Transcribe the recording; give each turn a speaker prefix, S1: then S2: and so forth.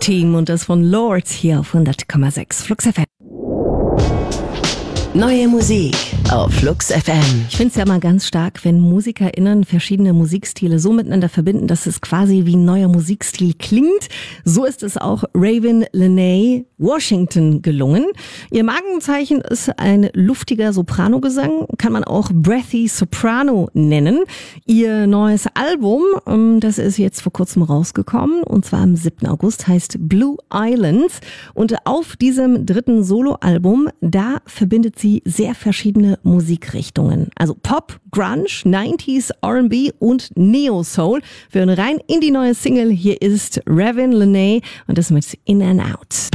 S1: Team und das von Lords hier auf 100,6 Flux FM.
S2: Neue Musik auf Flux FM.
S1: Ich finde es ja mal ganz stark, wenn MusikerInnen verschiedene Musikstile so miteinander verbinden, dass es quasi wie ein neuer Musikstil klingt. So ist es auch Raven Lenae Washington gelungen. Ihr Markenzeichen ist ein luftiger Sopranogesang, kann man auch Breathy Soprano nennen. Ihr neues Album, das ist jetzt vor kurzem rausgekommen, und zwar am 7. August, heißt Blue Islands. Und auf diesem dritten Soloalbum, da verbindet sie sehr verschiedene Musikrichtungen. Also Pop, Grunge, 90s, R&B und Neo-Soul. Wir hören rein in die neue Single. Hier ist Raven Lenae und das mit In and Out.